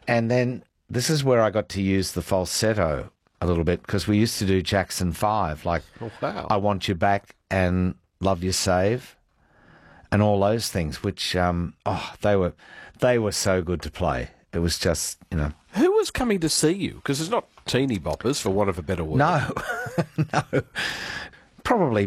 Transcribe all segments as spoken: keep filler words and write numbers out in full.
And then this is where I got to use the falsetto a little bit, because we used to do Jackson five, like Oh, wow. I Want You Back and Love You Save and all those things, which, um, oh, they were, they were so good to play. It was just, you know. Who was coming to see you? Because it's not teeny boppers, for want of a better word. No, no. Probably,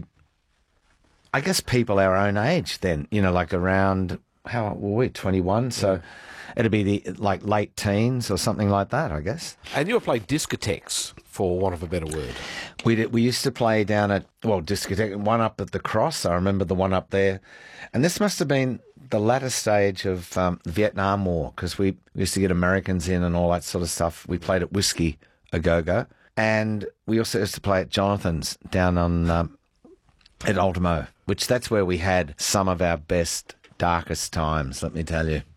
I guess, people our own age then, you know, like around, how old were we, twenty-one? So yeah. It'd be the like late teens or something like that, I guess. And you were playing discotheques, for want of a better word. We did, we used to play down at, well, discotheque, one up at the Cross. I remember the one up there. And this must have been the latter stage of um, the Vietnam War, because we used to get Americans in and all that sort of stuff. We played at Whiskey A Go-Go. And we also used to play at Jonathan's down on um, at Ultimo, which that's where we had some of our best, darkest times, let me tell you.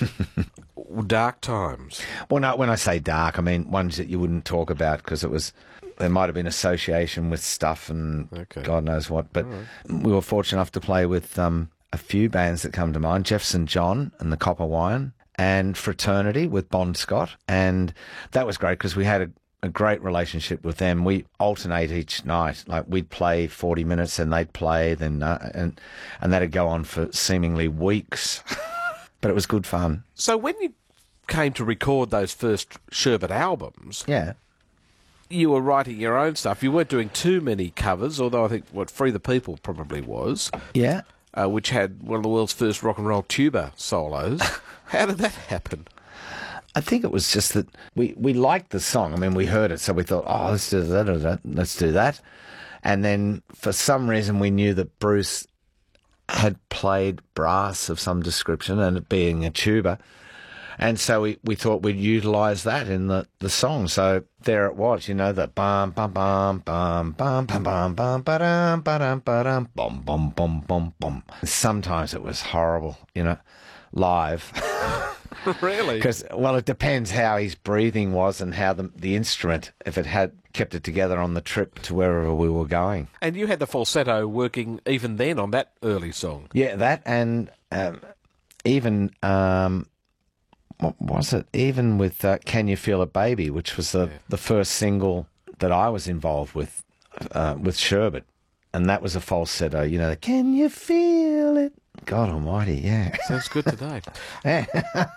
Dark times? Well, no, when I say dark, I mean ones that you wouldn't talk about, because it was, there might have been association with stuff and okay. God knows what. But right. We were fortunate enough to play with um, a few bands that come to mind, Jefferson John and the Copper Wine, and Fraternity with Bon Scott. And that was great because we had a, a great relationship with them. We alternate each night. Like we'd play forty minutes and they'd play, then uh, and and that'd go on for seemingly weeks. But it was good fun. So when you came to record those first Sherbet albums, yeah, you were writing your own stuff. You weren't doing too many covers, although I think what Free the People probably was. Yeah. Uh, which had one of the world's first rock and roll tuba solos. How did that happen? I think it was just that we, we liked the song. I mean, we heard it, so we thought, oh, let's do that, or that, let's do that. And then for some reason we knew that Bruce had played brass of some description, and it being a tuba. And so we, we thought we'd utilise that in the, the song. So there it was, you know, the bum bum bum bum bum bum bum bum ba-dum ba-dum ba-dum bum bum bum bum bum. Sometimes it was horrible, you know, live. Really? Because, well, it depends how his breathing was and how the the instrument, if it had kept it together on the trip to wherever we were going. And you had the falsetto working even then on that early song. Yeah, that and um, even... Um, what was it? Even with uh, Can You Feel It, Baby, which was the, yeah. the first single that I was involved with, uh, with Sherbet. And that was a falsetto, you know, the, Can You Feel It? God almighty, yeah. Sounds good today. Yeah.